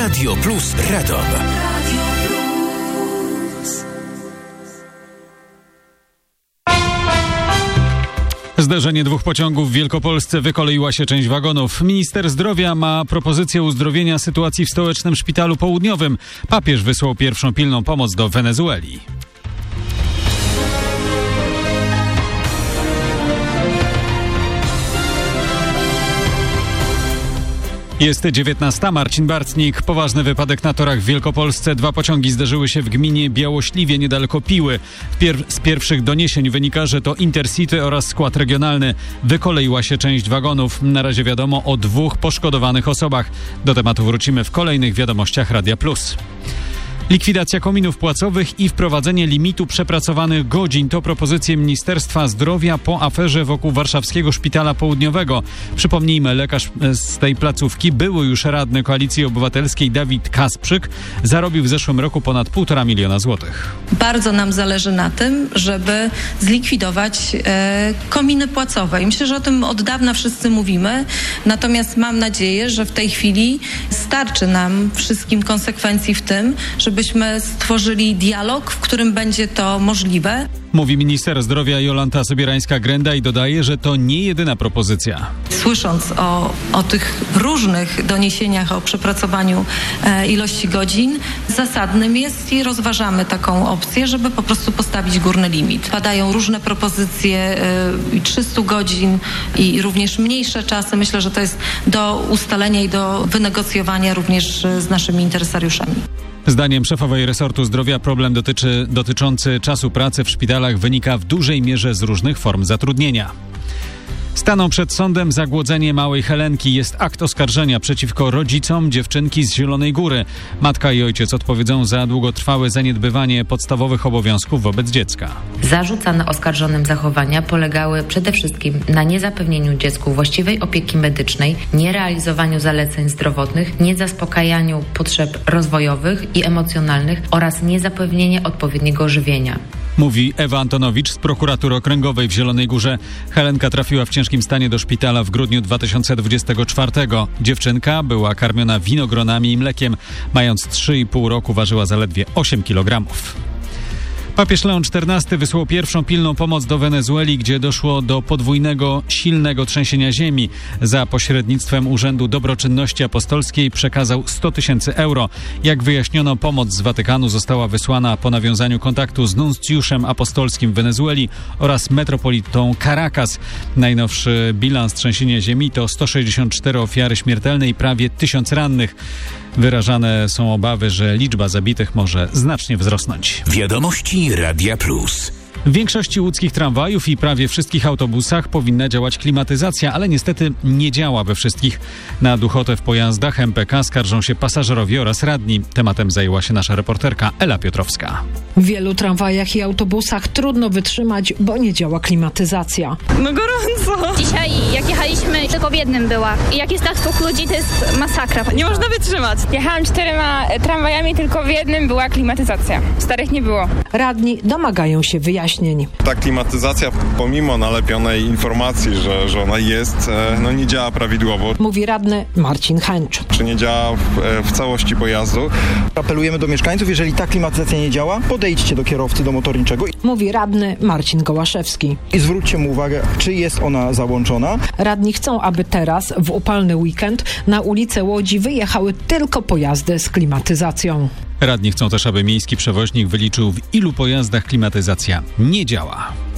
Radio Plus Radom. Zderzenie dwóch pociągów w Wielkopolsce, wykoleiła się część wagonów. Minister zdrowia ma propozycję uzdrowienia sytuacji w stołecznym szpitalu południowym. Papież wysłał pierwszą pilną pomoc do Wenezueli. Jest 19. Marcin Bartnik. Poważny wypadek na torach w Wielkopolsce. Dwa pociągi zderzyły się w gminie Białośliwie niedaleko Piły. Z pierwszych doniesień wynika, że to Intercity oraz skład regionalny. Wykoleiła się część wagonów. Na razie wiadomo o 2 poszkodowanych osobach. Do tematu wrócimy w kolejnych wiadomościach Radia Plus. Likwidacja kominów płacowych i wprowadzenie limitu przepracowanych godzin to propozycje Ministerstwa Zdrowia po aferze wokół Warszawskiego Szpitala Południowego. Przypomnijmy, lekarz z tej placówki, były już radny Koalicji Obywatelskiej Dawid Kasprzyk, zarobił w zeszłym roku ponad 1,5 miliona złotych. Bardzo nam zależy na tym, żeby zlikwidować kominy płacowe. I myślę, że o tym od dawna wszyscy mówimy, natomiast mam nadzieję, że w tej chwili starczy nam wszystkim konsekwencji w tym, żebyśmy stworzyli dialog, w którym będzie to możliwe. Mówi minister zdrowia Jolanta Sobierańska-Grenda i dodaje, że to nie jedyna propozycja. Słysząc o tych różnych doniesieniach o przepracowaniu ilości godzin, zasadnym jest i rozważamy taką opcję, żeby po prostu postawić górny limit. Padają różne propozycje, 300 godzin i również mniejsze czasy. Myślę, że to jest do ustalenia i do wynegocjowania również z naszymi interesariuszami. Zdaniem szefowej resortu zdrowia problem dotyczący czasu pracy w szpitalach wynika w dużej mierze z różnych form zatrudnienia. Staną przed sądem za głodzenie małej Helenki. Jest akt oskarżenia przeciwko rodzicom dziewczynki z Zielonej Góry. Matka i ojciec odpowiedzą za długotrwałe zaniedbywanie podstawowych obowiązków wobec dziecka. Zarzucane oskarżonym zachowania polegały przede wszystkim na niezapewnieniu dziecku właściwej opieki medycznej, nierealizowaniu zaleceń zdrowotnych, niezaspokajaniu potrzeb rozwojowych i emocjonalnych oraz niezapewnienie odpowiedniego żywienia. Mówi Ewa Antonowicz z prokuratury okręgowej w Zielonej Górze. Helenka trafiła w ciężkim stanie do szpitala w grudniu 2024. Dziewczynka była karmiona winogronami i mlekiem. Mając 3,5 roku ważyła zaledwie 8 kg. Papież Leon XIV wysłał pierwszą pilną pomoc do Wenezueli, gdzie doszło do podwójnego, silnego trzęsienia ziemi. Za pośrednictwem Urzędu Dobroczynności Apostolskiej przekazał 100 000 euro. Jak wyjaśniono, pomoc z Watykanu została wysłana po nawiązaniu kontaktu z nuncjuszem apostolskim w Wenezueli oraz metropolitą Caracas. Najnowszy bilans trzęsienia ziemi to 164 ofiary śmiertelne i prawie 1000 rannych. Wyrażane są obawy, że liczba zabitych może znacznie wzrosnąć. Wiadomości Radia Plus. W większości łódzkich tramwajów i prawie wszystkich autobusach powinna działać klimatyzacja, ale niestety nie działa we wszystkich. Na duchotę w pojazdach MPK skarżą się pasażerowie oraz radni. Tematem zajęła się nasza reporterka Ela Piotrowska. W wielu tramwajach i autobusach trudno wytrzymać, bo nie działa klimatyzacja. No gorąco! Dzisiaj jak jechaliśmy, tylko w jednym była. I jak jest tak 2 ludzi, to jest masakra. Nie można wytrzymać. Jechałam 4 tramwajami, tylko w jednym była klimatyzacja. Starych nie było. Radni domagają się wyjaśnień. Ta klimatyzacja, pomimo nalepionej informacji, że ona jest, nie działa prawidłowo. Mówi radny Marcin Hęcz. Czy nie działa w całości pojazdu? Apelujemy do mieszkańców, jeżeli ta klimatyzacja nie działa, podejdźcie do kierowcy, do motorniczego. Mówi radny Marcin Gołaszewski. I zwróćcie mu uwagę, czy jest ona załączona. Radni chcą, aby teraz, w upalny weekend, na ulicę Łodzi wyjechały tylko pojazdy z klimatyzacją. Radni chcą też, aby miejski przewoźnik wyliczył, w ilu pojazdach klimatyzacja nie działa.